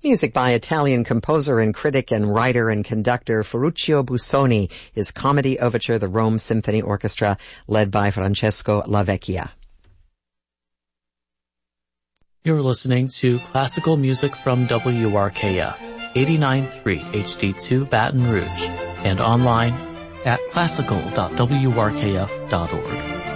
Music by Italian composer and critic and writer and conductor Ferruccio Busoni, his comedy overture, the Rome Symphony Orchestra, led by Francesco Lavecchia. You're listening to classical music from WRKF, 89.3 HD2 Baton Rouge, and online at classical.wrkf.org.